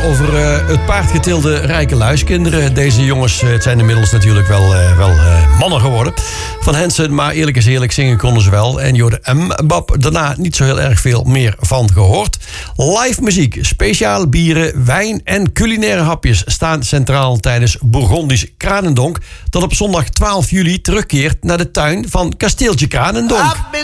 over het paardgetilde rijke luiskinderen. Deze jongens, het zijn inmiddels natuurlijk wel mannen geworden van Hansen. Maar eerlijk is eerlijk, zingen konden ze wel. En Jorde Mbap, daarna niet zo heel erg veel meer van gehoord. Live muziek, speciale bieren, wijn en culinaire hapjes staan centraal tijdens Bourgondisch Kranendonk, dat op zondag 12 juli terugkeert naar de tuin van Kasteeltje Kranendonk.